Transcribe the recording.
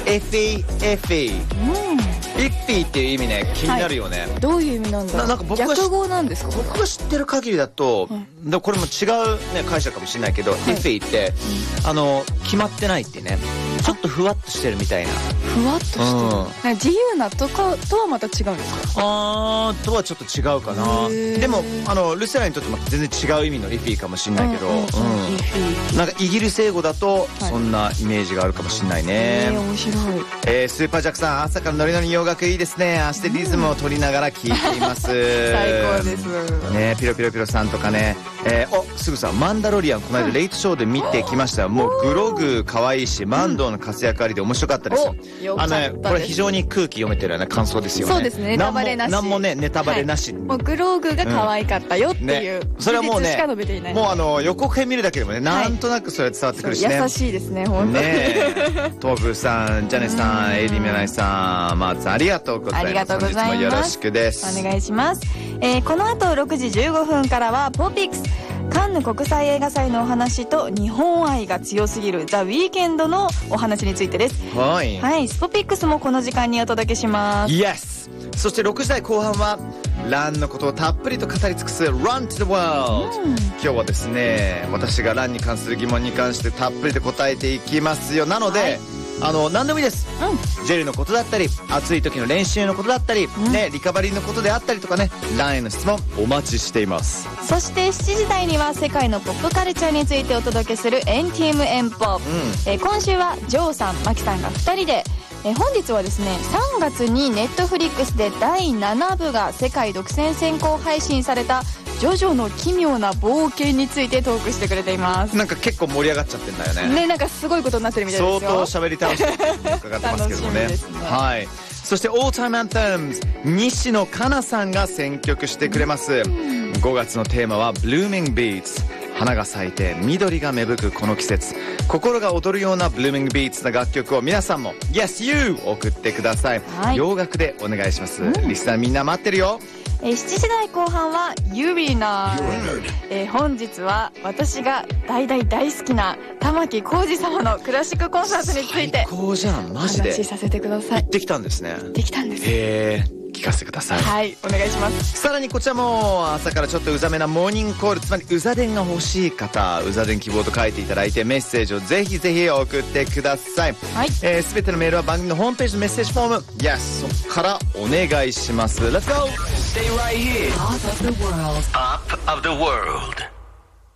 エフィエフィ、イッフィーっていう意味ね、気になるよね。 どういう意味なんだろう。 なんか僕が逆語なんですか。 僕が知ってる限りだと、でもこれも違うね解釈かもしれないけど、イッフィーって決まってないってね、ちょっとふわっとしてるみたいな。 ふわっとしてる。なんか自由なとかとはまた違うんですか。 とはちょっと違うかな。でもルセラにとっても全然違う意味のイッフィーかもしれないけど、なんかイギリス英語だとそんなイメージがあるかもしれないね。 面白い。 スーパージャックさん、朝からノリノリ洋楽いいですね。明日リズムを取りながら聴いています。 最高ですね。ピロピロピロさんとかね、すぐさマンダロリアンこの間レイトショーで見てきましたよ。もうグログ可愛いし、マンドーの活躍ありで面白かったです。これ非常に空気読めてるような感想ですよね。 そうですね。ネタバレなし。 なんもねネタバレなし。 もうグログが可愛かったよっていう。 それはもうね、もう予告編見るだけでもね、なんとなくそれ伝わってくるしね。 優しいですね、本当に。 トーフさん、ジャネさん、エイディミャナイさん、マーツありがとうございます。 ありがとうございます。 本日もよろしくです。 お願いします。この後6時15分からはポピックス。カンヌ国際映画祭のお話と日本愛が強すぎるザ・ウィーケンドのお話についてです。はい、スポピックスもこの時間にお届けします。 Yes。 そして6時台後半はランのことをたっぷりと語り尽くす Run to the World。今日はですね、私がランに関する疑問に関してたっぷりと答えていきますよ。なので、何でもいいです。ジェルのことだったり、暑い時の練習のことだったり、ね、リカバリーのことであったりとかね、ランへの質問お待ちしています。 そして7時台には世界のポップカルチャーについてお届けする NTM エンポ。今週はジョーさん、マキさんが2人で、本日はですね、3月にネットフリックスで第7部が世界独占先行配信されたジョジョの奇妙な冒険についてトークしてくれています。 なんか結構盛り上がっちゃってんだよね。 ね、なんかすごいことになってるみたいですよ。 相当喋り倒して伺ってますけどもね。 楽しみですね。 はい。そして All Time Anthems、 西野カナさんが選曲してくれます。5月のテーマは Blooming Beats。 花が咲いて緑が芽吹くこの季節、心が躍るような Blooming Beats な楽曲を皆さんも Yes You 送ってください。洋楽でお願いします。リスナーみんな待ってるよ。 7時台後半はユリナ。本日は私が大好きな玉置浩二様のクラシックコンサートについて最高じゃん、マジで。 話させてください。 行ってきたんですね。 できたんです。 聞かせてください。 はい、お願いします。 さらにこちらも朝からちょっとうざめなモーニングコール、つまりうざ電が欲しい方、うざ電希望と書いていただいてメッセージをぜひぜひ送ってください。はい、全てのメールは番組のホームページのメッセージフォーム Yes そこからお願いします。 Let's go! Stay right here. Top of the world. Top of the world.